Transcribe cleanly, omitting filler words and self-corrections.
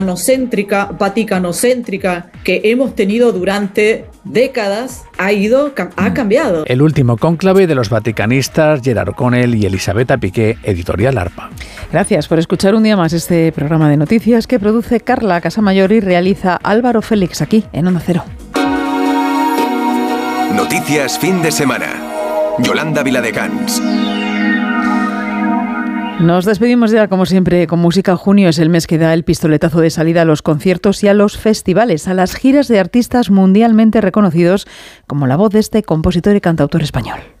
vaticanocéntrica que hemos tenido durante décadas ha cambiado. El último cónclave de los vaticanistas Gerard O'Connell y Elisabetta Piqué, Editorial Arpa. Gracias por escuchar un día más este programa de noticias que produce Carla Casamayor y realiza Álvaro Félix aquí en Onda Cero. Noticias fin de semana. Yolanda Viladecans. Nos despedimos ya, como siempre, con música. Junio es el mes que da el pistoletazo de salida a los conciertos y a los festivales, a las giras de artistas mundialmente reconocidos, como la voz de este compositor y cantautor español.